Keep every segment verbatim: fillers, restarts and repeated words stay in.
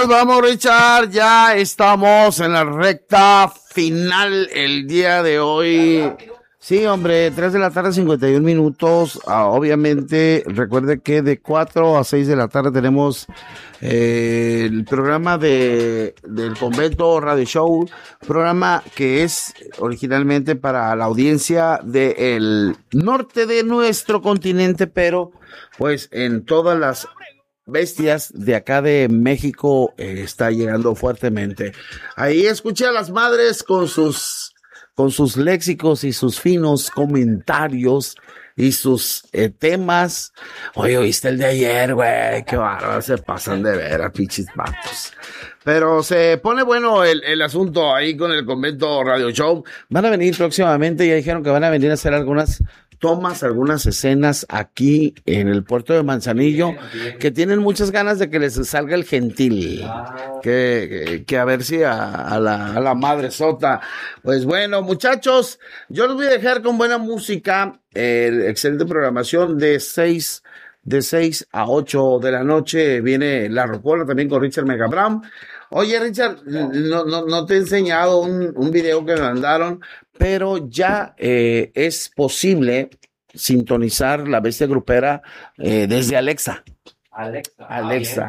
nos vamos, Richard. Ya estamos en la recta final el día de hoy. Sí, hombre, tres de la tarde, cincuenta y un minutos. Ah, obviamente, recuerde que de cuatro a seis de la tarde tenemos eh, el programa de del Convento Radio Show, programa que es originalmente para la audiencia del norte de nuestro continente, pero pues en todas las bestias de acá de México eh, está llegando fuertemente. Ahí escuché a las madres con sus con sus léxicos y sus finos comentarios y sus eh, temas. Oye, ¿oíste el de ayer, güey? Qué bárbaro, se pasan de veras, pinches vatos. Pero se pone bueno el, el asunto ahí con el Convento Radio Show. Van a venir próximamente, ya dijeron que van a venir a hacer algunas tomas, algunas escenas aquí en el puerto de Manzanillo, que tienen muchas ganas de que les salga el gentil, que, que, que a ver si a, a, la, a la madre sota. Pues bueno, muchachos, yo los voy a dejar con buena música, eh, excelente programación de seis de seis a ocho de la noche, viene La Rocola también con Richard Megabram. Oye, Richard, no, no, no te he enseñado un, un video que me mandaron, pero ya eh, es posible sintonizar La Bestia Grupera eh, desde Alexa. Alexa. Alexa.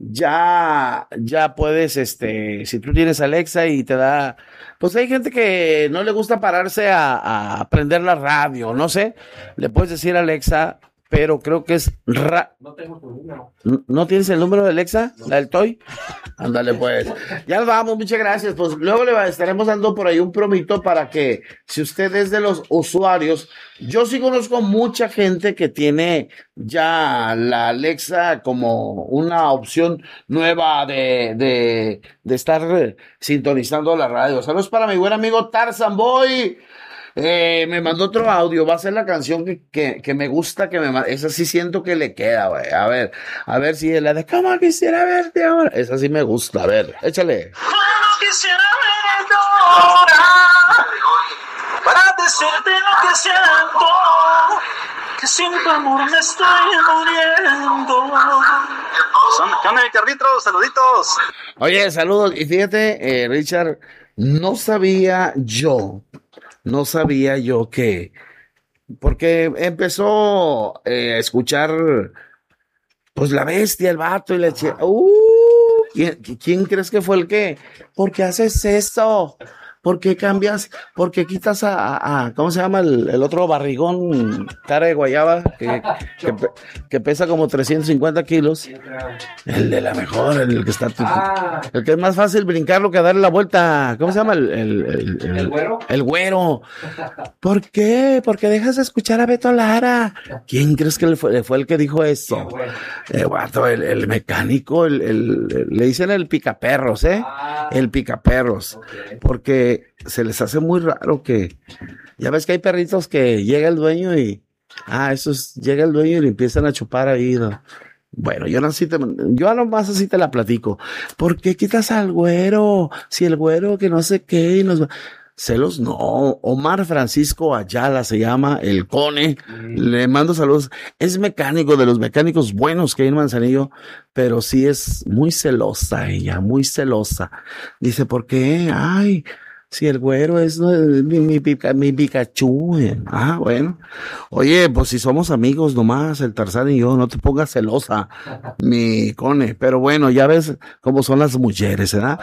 Ya, ya puedes, este, si tú tienes Alexa y te da, pues hay gente que no le gusta pararse a, a prender la radio, no sé, le puedes decir a Alexa, pero creo que es ra- No tengo tu número. ¿No tienes el número de Alexa? ¿La del Toy? Ándale, pues. Ya nos vamos, muchas gracias. Pues luego le va- estaremos dando por ahí un promito para que, si usted es de los usuarios, yo sí conozco mucha gente que tiene ya la Alexa como una opción nueva de, de, de estar sintonizando la radio. Saludos para mi buen amigo Tarzan Boy. Eh, me mandó otro audio, va a ser la canción que, que, que me gusta, que me ma- esa sí siento que le queda, güey. A ver, a ver si es la de cómo quisiera verte ahora. Esa sí me gusta, a ver, échale. Cómo quisiera verte ahora, para decirte lo que siento, que sin tu amor me estoy muriendo. ¿Qué onda, mi Carlitos? Saluditos. Oye, saludos, y fíjate, eh, Richard, no sabía yo, no sabía yo que, porque empezó eh, a escuchar, pues La Bestia, el vato, y le decía, uh, ¿quién, quién crees que fue el que? ¿Por qué haces eso? ¿Por qué cambias? ¿Por qué quitas a, a, a ¿cómo se llama el, el otro barrigón, cara de guayaba, que, que, pe- que pesa como trescientos cincuenta kilos? El de la mejor, el que está, Ah. el que es más fácil brincarlo que darle la vuelta. ¿Cómo se llama? El, el, el, el, ¿El güero? El güero. ¿Por qué? Porque dejas de escuchar a Beto Lara. ¿Quién crees que le fue, fue el que dijo eso? Qué bueno. Eh, guato, el, el mecánico, el, el, el- le dicen el picaperros, ¿eh? Ah. El picaperros. Ok. Porque se les hace muy raro que, ya ves que hay perritos que llega el dueño y, ah, eso es, llega el dueño y le empiezan a chupar ahí, ¿no? Bueno, yo no así te, yo a lo más así te la platico. ¿Por qué quitas al güero? Si el güero que no sé qué, y nos va- celos, no. Omar Francisco Ayala se llama, el Cone. Le mando saludos. Es mecánico, de los mecánicos buenos que hay en Manzanillo, pero sí es muy celosa ella, muy celosa. Dice, ¿por qué? Ay, si el güero es no, mi, mi, pica- mi Pikachu. eh. Ah, bueno. Oye, pues si somos amigos nomás, el Tarzán y yo, no te pongas celosa, mi Cone. Pero bueno, ya ves cómo son las mujeres, ¿verdad?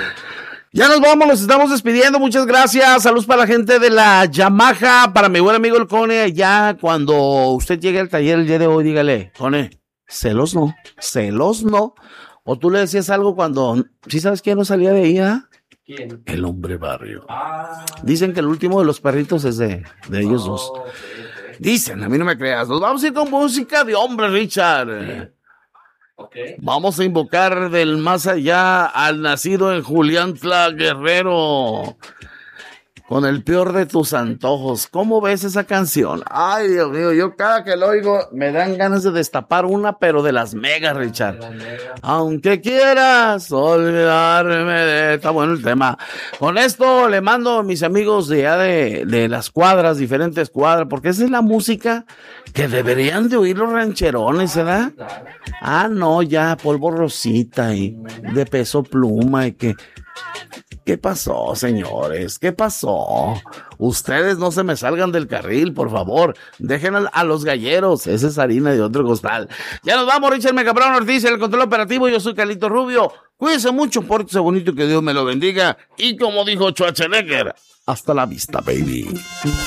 Ya nos vamos, nos estamos despidiendo, muchas gracias, saludos para la gente de la Yamaha, para mi buen amigo el Cone, ya cuando usted llegue al taller el día de hoy, dígale, Cone, celos no, celos no, o tú le decías algo cuando, ¿sí sabes quién no salía de ahí, ah? ¿Quién? El Hombre Barrio. Ah. Dicen que el último de los perritos es de, de ellos dos. Ok, ok. Dicen, a mí no me creas, nos vamos a ir con música de hombre, Richard. Ok. Vamos a invocar del más allá al nacido en Juliantla Guerrero. con el peor de tus antojos. ¿Cómo ves esa canción? Ay, Dios mío, yo cada que lo oigo me dan ganas de destapar una, pero de las megas, Richard. Aunque quieras olvidarme de... Está bueno el tema. Con esto le mando a mis amigos de, de, de las cuadras, diferentes cuadras, porque esa es la música que deberían de oír los rancherones, ¿verdad? Ah, no, ya, polvo rosita y de Peso Pluma y que... ¿Qué pasó, señores? ¿Qué pasó? Ustedes no se me salgan del carril, por favor. Dejen a, a los galleros. Esa es harina de otro costal. Ya nos vamos, Richard Mecabrón Ortiz, el control operativo. Yo soy Carlito Rubio. Cuídense mucho, pórtese bonito y que Dios me lo bendiga. Y como dijo Schwarzenegger, hasta la vista, baby.